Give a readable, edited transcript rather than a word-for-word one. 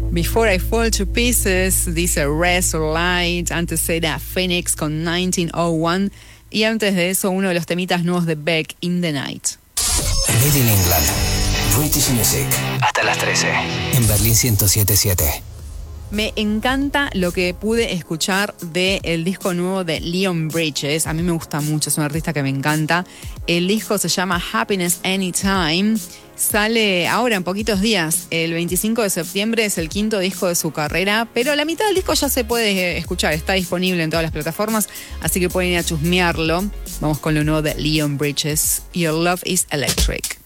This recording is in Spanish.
Before I Fall to Pieces, dice Rest or Light. Antes era Phoenix con 1901. Y antes de eso, uno de los temitas nuevos de Beck, In the Night. Made in England. British Music. Hasta las 13. En Berlín 107.7. Me encanta lo que pude escuchar del disco nuevo de Leon Bridges. A mí me gusta mucho, es un artista que me encanta. El disco se llama Happiness Anytime. Sale ahora en poquitos días. El 25 de septiembre es el 5º disco de su carrera, pero la mitad del disco ya se puede escuchar. Está disponible en todas las plataformas, así que pueden ir a chusmearlo. Vamos con lo nuevo de Leon Bridges. Your Love is Electric.